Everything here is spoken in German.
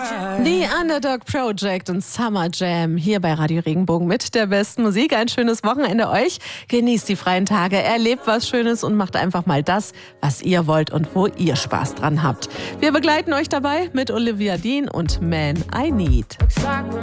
Die Underdog Project und Summer Jam hier bei Radio Regenbogen mit der besten Musik. Ein schönes Wochenende euch. Genießt die freien Tage, erlebt was Schönes und macht einfach mal das, was ihr wollt und wo ihr Spaß dran habt. Wir begleiten euch dabei mit Olivia Dean und Man I Need.